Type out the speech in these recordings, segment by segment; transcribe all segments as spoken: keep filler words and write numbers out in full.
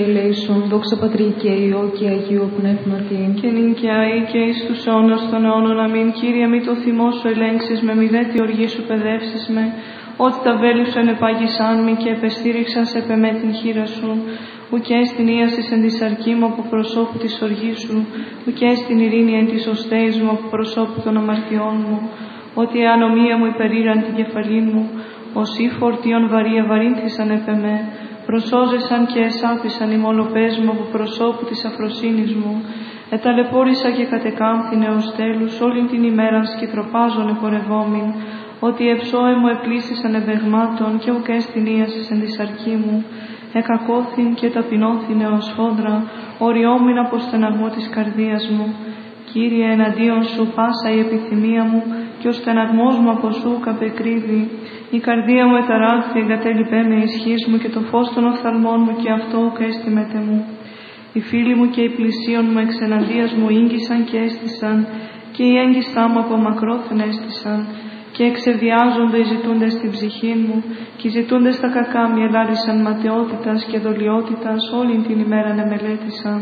Ελέησον, δόξα Πατρί και Υιό και Αγίου Πνεύματι. Και νυν και αεί και εις τους αιώνας των αιώνων. Αμήν. Κύριε, μη το θυμό σου ελέγξεις με, μη δε τη οργή σου παιδεύσεις με. Ότι τα βέλη σου ενεπάγησαν μη και επεστήριξαν σε πεμέ την χείρα σου. Ουκέ στην ίασης εν τη σαρκή μου από προσώπου της οργής σου. Ουκέ στην ειρήνη εν της οστέης μου από προσώπου των αμαρτιών μου. Ότι η ανομία μου υπερήραν την κεφαλή μου. Όσοι φορτίων βαρύ ευαρύνθησαν επεμέ. Προσώζεσαν και εσάπησαν οι μολοπές μου από προσώπου της αφροσύνης μου. Εταλαιπώρησα και κατεκάμφθην έως τέλους όλην την ημέραν σκητροπάζων επορευόμην. Ότι εψώε μου επλήσισαν ευεγμάτων και ουκ εστινίασες εν τη σαρκή μου. Εκακώθην και ταπεινώθην έως φόντρα, οριόμην από στεναγμό της καρδίας μου. Κύριε, εναντίον σου πάσα η επιθυμία μου και ο στεναγμός μου από σου καπεκρύβει. Η καρδία μου εταράχθη, εγκατέλειπέ με ισχύς μου και το φως των οφθαλμών μου και αυτό ουκ έστιμεται μου. Οι φίλοι μου και οι πλησίον μου εξ εναντίας μου ήγγισαν και έστησαν και οι έγκυστά μου από μακρόθεν έστησαν και εξεβιάζονται οι ζητούντες στην ψυχή μου και οι ζητούντες τα κακά μη ελάρισαν ματαιότητας και δολιότητας όλην την ημέραν εμελέτησα.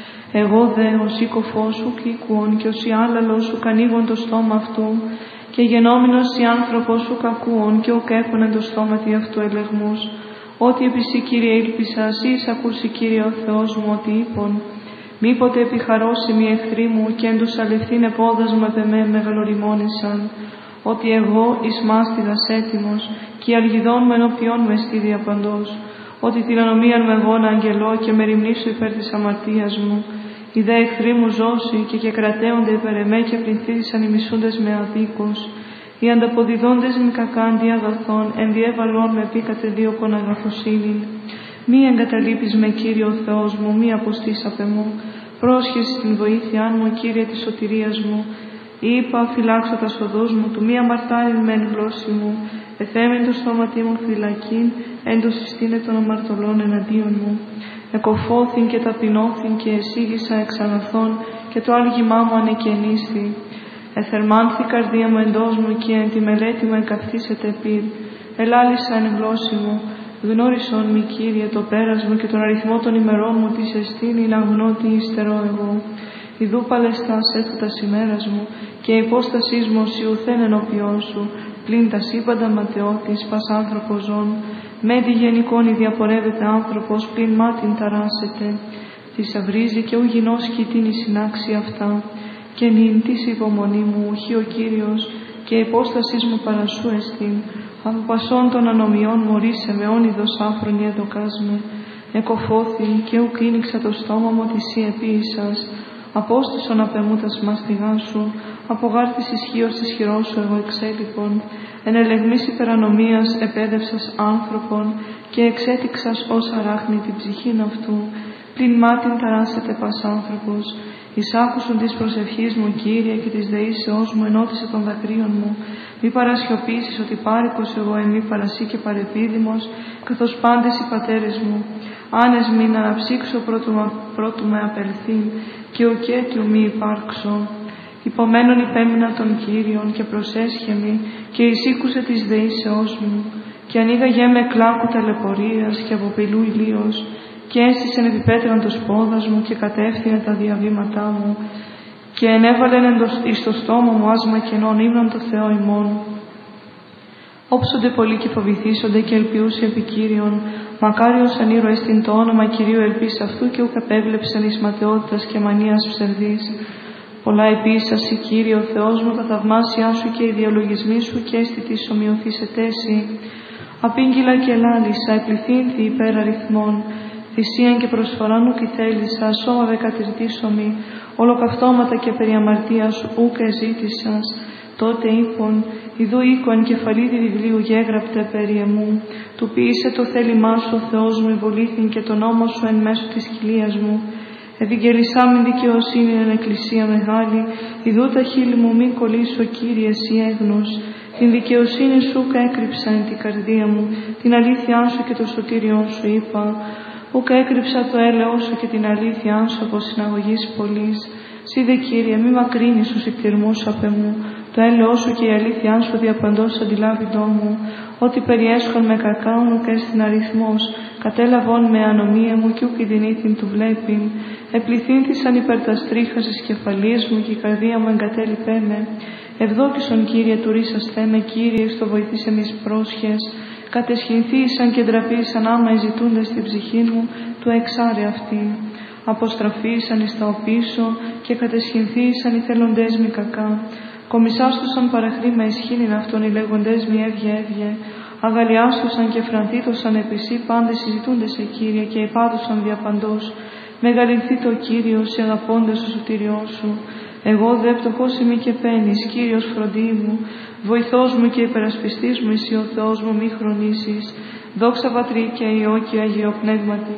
Εγώ δε ως οίκοφός σου κήκουον και ως η άλλαλος σου κανίγον το στόμα αυτού και γενόμενος η άνθρωπος σου κακούον και ουκ έχωνε το στόμα τι αυτού ελεγμούς. Ότι επί σοι, Κύριε, ήλπισα, εσύ εισακούσι, Κύριε ο Θεός μου, ότι είπον. Μήποτε επιχαρώσει μη εχθροί μου και εν τους αλευθύνε πόδας μου επ' εμέ μεγαλοριμόνησαν. Ότι εγώ εις μάστιγας έτοιμος και η αλγιδόν μου ενώπιόν μου εστί διαπαντός. Ότι την ανομίαν με γόνα αγγελώ και με ρημνήσω υπέρ της αμαρτίας μου. Οι δε εχθροί μου ζώσει και και κρατέονται υπέρ εμέ και πληθύρισαν οι μισούντες με αδίκους. Οι ανταποδιδόντες μη κακάντι αγαθών, ενδιέβαλόν με επί κατεδίωκον αγαθοσύνην. Μη εγκαταλείπεις με, Κύριε ο Θεός μου, μη αποστείς απ' εμού. Πρόσχεσαι στην βοήθειά μου, Κύριε της σωτηρίας μου. Είπα, φυλάξω τα σοδούς μου, του μη αμαρτάνει μεν γλώσση μου. Εθέμεν το στόματί μου φυλακήν, εν το συστήνε των αμαρτωλών εναντίον μου. Εκοφώθην και ταπεινώθην και εσύγησα εξ αγαθών και το άλγημά μου ανεκαινίσθη. Εθερμάνθη η καρδία μου εντός μου και εν τη μελέτη μου εγκαυτήσεται πυρ. Ελάλησα εν γλώσση μου, γνώρισον μη, Κύριε, το πέρας μου και τον αριθμό των ημερών μου της εστίνη να γνώ τι υστερώ εγώ. Ιδού παλαιστάς έφτας ημέρας μου και η υπόστασής μου ουσιουθέν ενώπιόν σου, πλην τα σύμπαντα ματαιώτης πας άνθρωπο ζών. Μέντι γενικόν η διαπορεύεται άνθρωπος, πλην μάτιν ταράσεται. Θησαυρίζει και ου γινώσκει την η συνάξη αυτά. Και νυν της υπομονή μου ουχεί ο Κύριος και η υπόστασής μου παρασού εστίν. Από πασών των ανομιών μωρίσε με όνειδος άφρονη εδοκάσμε. Εκοφώθη και ουκ ήνιξα το στόμα μου ότι σύ επίησας. Απόστησον απ' εμού τα μάστιγά σου, από γάρ της ισχύος της χειρός σου εγώ εξέλιπον. Εν ελεγμής υπερανομίας επέδευσας άνθρωπον και εξέτηξας ως αράχνη την ψυχήν αυτού. Πλην μάτιν ταράσεται πας άνθρωπος. Εισάκουσον της προσευχής μου, Κύριε, και της δεήσεώς μου ενώτισε των δακρύων μου. Μη παρασιωπήσεις ότι πάρικος εγώ εμεί παρασύ και παρεπίδημος, καθώς πάντες οι πατέρες μου. Άνες μην αναψύξω πρώτου, πρώτου με απελθήν, και ουκέτιου μη υπάρξω. Υπομένων υπέμεινα των Κύριων και προσέσχεμη και εισήκουσε της δεήσεώς μου. Και ανοίγαγέ με κλάκου ταλαιπωρίας και από πυλού ηλίος, και έστησεν επιπέτραν το σπόδας μου και κατεύθυνε τα διαβήματά μου και ενέβαλεν εις το στόμα μου άσμα κενών ύμνων το Θεό ημών. Όψονται πολλοί και φοβηθήσονται και ελπιούσι επί Κύριον. Μακάριος αν ήρωες την το όνομα Κυρίου ελπίς αυτού και ουκ απέβλεψεν εις ματαιότητας και μανίας ψευδής. Πολλά επίσης, Κύριε ο Θεός μου, τα θαυμάσια σου και οι διαλογισμοί σου και έστι της ομοιωθήσετέσι. Απήγγυλα και λάλησα, επληθύνθη υπέρ αριθμών. Θυσίαν και προσφοράν ουκ θέλησα, σώμα δε κατηρτήσωμη, ολοκαυτώματα και περί αμαρτίας ουκ εζήτησας. Τότε είπον, ιδού οίκο εν κεφαλίδι βιβλίου γέγραπτε περί εμού. Του ποιήσε το θέλημά σου ο Θεός μου, υπολήθην και τον νόμο σου εν μέσω της κοιλίας μου. Ευηγγελισά μην δικαιοσύνη εν εκκλησία μεγάλη, ιδού τα χείλη μου μην κολλήσω, Κύριε, εσύ έγνος. Την δικαιοσύνη σου ουκ έκρυψα εν την καρδία μου, την αλήθειά σου και το σωτήριον σου είπα. Ουκ έκρυψα το έλεος σου και την αλήθειά σου από συναγωγής πολλής. Σύ δε, Κύριε, μη μακρύνεις τους εκτιρμούς απ' εμού, το έλεος σου και η αλήθειά σου διαπαντός αντιλάβητό μου, ότι περιέσχον με κακάουν ουκ έστιν αριθμός, κατέλαβον με ανομία μου κι ουκ ειδηνήθην του βλέπειν, επληθύνθησαν υπέρ τας τρίχας της κεφαλής μου και η καρδία μου εγκατέλειπέ με. Ευδόκησον Κύριε του ρίσασθέ με, Κύριε στο βοηθήσε μης πρόσχες, κατεσχυνθήσαν και ντραπήσαν άμα εζητούνται στην ψυχή μου, του εξάρε αυτήν. Αποστραφήσαν εις τα οπίσω και κατεσχυνθήσαν οι θέλοντές μη κακά. Κομισάστουσαν παραχρήμα ισχύνην αυτών οι λέγοντές μη έβγε έβγε. Αγαλιάστουσαν και φρανθήτωσαν επισή πάντες συζητούνται σε Κύριε και υπάδουσαν διαπαντός. Μεγαλυνθεί το Κύριο σε αγαπώντας το σωτήριό σου. Εγώ δε πτωχός ημί και πένης, Κύριος φροντί μου, βοηθός μου και υπερασπιστής μου, εσύ ο Θεός μου μη χρονίσεις. Δόξα Πατρί και Υιό και Αγίο Πνεύματι.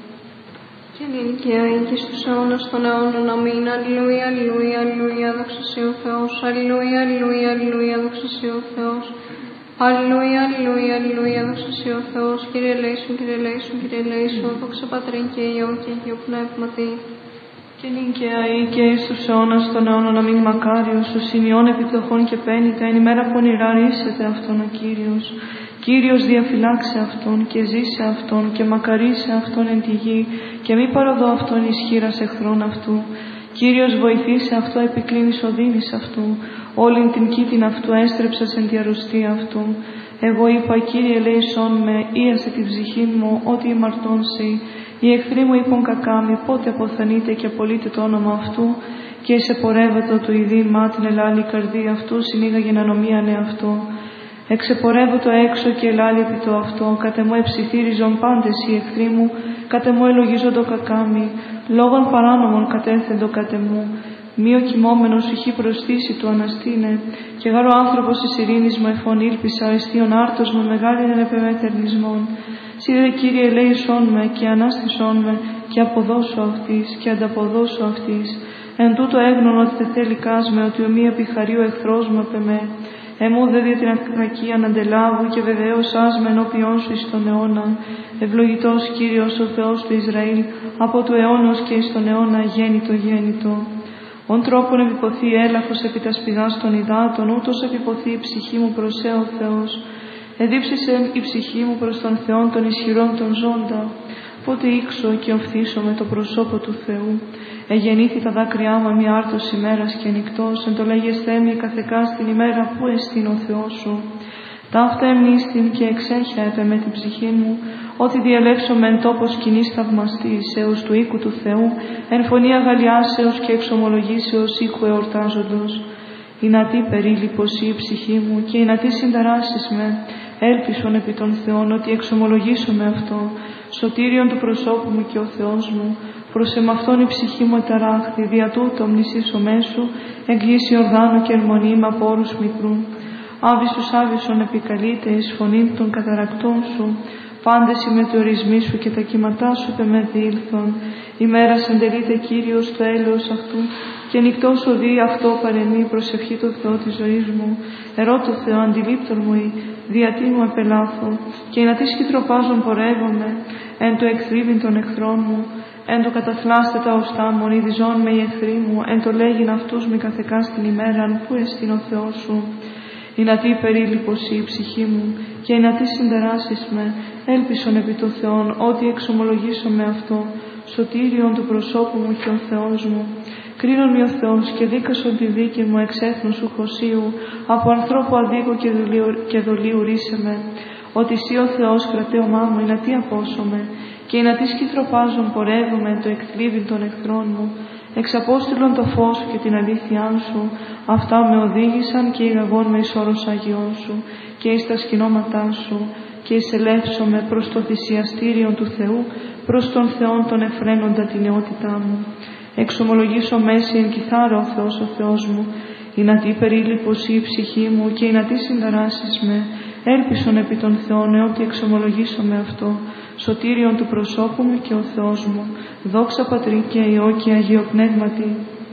Και νυν και αεί και στους αιώνας των αιώνων. Αμήν. Αλληλούια, αλληλούια, αλληλούια, δόξα σε ο Θεός. Αλληλούια, αλληλούια, αλληλούια, δόξα σε ο Θεός. Αλληλούια, αλληλούια, αλληλούια, δόξα σε ο Θεός. Κύριε ελέησον, Κύριε ελέησον, Κύριε ελέησον, δόξα Πατρί και Υιό και Αγίο Πνεύματι. Και νυν και αεί και εις τους αιώνας των αιώνων. Αμήν. Μακάριος ο σημειών επιπτωχών και πένιτα, εν ημέρα πονηρά ρίσεται αυτόν ο Κύριος. Κύριος διαφυλάξε αυτόν και ζήσε αυτόν και μακαρίσε αυτόν εν τη γη και μη παραδώ αυτόν ισχύρας εχθρών αυτού. Κύριος βοηθήσε αυτό, επικλίνεις οδύνης αυτού, όλην την κήτην αυτού έστρεψας εν τη αρρωστία αυτού. Εγώ είπα, Κύριε ελέησόν με, ίασε την ψυχή μου, ότι ημαρτώνσει. Οι εχθροί μου είπαν κακάμι, πότε αποθανείτε και απολύτε το όνομα αυτού, και σε πορεύεται του ειδήν μάτιν ελάλη καρδία αυτού, συνήγαγεν ανομίαν εαυτό. Εξεπορεύω το έξω και ελάλη επί το αυτό, κατ' εμού εψιθύριζον πάντες οι εχθροί μου, κατ' εμού ελογίζον το κακάμι, λόγων παράνομων κατέθεντο κατ' εμού. Μη ο κοιμόμενος ηχεί προστήσει του αναστήνε, και γάρο άνθρωπος της ειρήνης μου εφών ήλπισα, εστίον άρτος μου μεγάλην εν επεμέτερνισμόν. Σύρε Κύριε ελέησόν με και ανάστησόν με και αποδώσω αυτής και ανταποδώσω αυτής. Εν τούτο έγνων ότι τε θέλει κάσμε, ότι ομοία επιχαρεί ο εχθρός μου επ' εμέ. Εμού δε δια την κακία να αντελάβου και βεβαίως άσμε ενώπιόν σου εις τον αιώνα. Ευλογητός Κύριος ο Θεός του Ισραήλ, από του αιώνος και εις τον αιώνα γέννητο γέννητο. Ον τρόπον επιποθεί έλαφος επί τας πηγάς των υδάτων, ούτως επιποθεί η ψυχή μου προς σε ο Θεός. Εδίψησε η ψυχή μου προς τον Θεόν των ισχυρών των ζώντα. Πότε ήξω και οφθήσω με το προσώπο του Θεού. Εγεννήθη τα δάκρυά μου μια άρτος ημέρας και νυχτός, εν το λέγεσθέ μη καθεκά στην ημέρα που εστίν ο Θεός σου. Ταύτα εμνίστην και εξέχεια έπε με την ψυχή μου, ότι διαλέξω με εν τόπο σκηνής θαυμαστής, έως του οίκου του Θεού, εν φωνή αγαλιάσεως και εξομολογήσεως ήχου εορτάζοντος. Ηνατή περίλυπος η ψυχή μου και ηνατή συνταράσεις με, έλπισον επί των Θεών ότι εξομολογήσω με αυτό, σωτήριον του προσώπου μου και ο Θεός μου, προς εμαυτόν η ψυχή μου εταράχθη, δια τούτο μνησίσω μέσου, εγγύσει ορδάνου και ερμονή με από όρους μικρού. Άβυσους άβυσον επικαλείται εις φωνήν των καταρακτών σου, πάντες οι μετεωρισμοί σου και τα κύματά σου επεμεδήλθον. Ημέρας εντελείται Κύριος το έλεος αυτού, και νυχτός οδεί αυτό παρενή προσευχή το Θεό της ζωής μου. Ερώ το Θεό αντιλήπτον μου ή, διατί μου επελάθω, και να τη σκητροπάζον πορεύομαι, εν το εκθρίβειν των εχθρών μου, εν το καταθλάστε τα οστά μου, ειδιζόν με οι εχθροί μου, εν το λέγειν αυτούς μη καθεκά στην ημέραν, που εστίν ο Θεός σου. Ηνατή περίλυπος η ψυχή μου, και ηνατή συνταράσεις με, έλπισον επί το Θεόν, ότι εξομολογήσω με αυτό, σωτήριον του προσώπου μου και ο Θεός μου. Κρίνον μη ο Θεός και δίκασον τη δίκη μου εξ έθνους σου χωσίου, από ανθρώπου αδίκου και δολίου, και δολίου ρίσε με. Ότι σύ ο Θεός κρατέωμά μου, ηνατή απόσωμε, και ηνατή σκητροπάζον πορεύομαι το εκθλίβιν των εχθρών μου. Εξαπόστηλον το φως σου και την αλήθειά σου, αυτά με οδήγησαν και ηγαγών με εις όρος Αγιών σου και εις τα σκηνώματά σου, και εισελεύσομαι προς το θυσιαστήριον του Θεού, προς τον Θεόν τον εφραίνοντα την νεότητά μου. Εξομολογήσω μέση εν κιθάρα ο Θεός ο Θεός μου, ηνατή περίλυπος η ψυχή μου και ηνατή συνταράσεις με, έλπισον επί των Θεών εότι εξομολογήσω με αυτό, σωτήριον του προσώπου μου και ο Θεός μου. Δόξα Πατρί και Υιό και Αγίο Πνεύματι.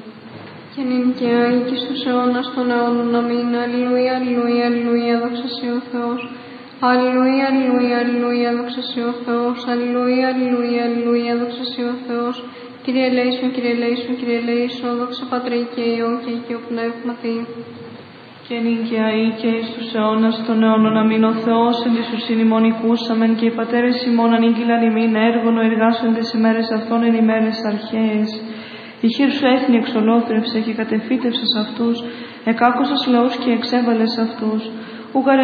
Και νυν και αεί και στους αιώνας των αιώνων. Αμήν. Αλληλούια, αλληλούια, αλληλούια, δόξα σε ο Θεός. Αλληλούια, αλληλούια, αλληλούια, δόξα σε ο Θεός. Αλληλούια, αλληλούια, αλληλούια, δόξα σε ο Θεός. Κύριε ελέησον, Κύριε ελέησον, Κύριε ελέησον, δόξα Πατρί και Υιό και Αγίο Πνεύματι. Και νυν και αεί και εις τους αιώνας των αιώνων αμήν. Ο Θεός εν της ουσίν ημών οικούσαμεν και οι πατέρες ημών ανήγγυλαν ημίν έργον ο εργάσαντες ημέρες αυτών εν ημέρες αρχαίες. Η χείρ σου έθνη εξολόθρευσε και κατεφύτευσας αυτούς, εκάκουσας λαούς και εξέβαλες αυτούς.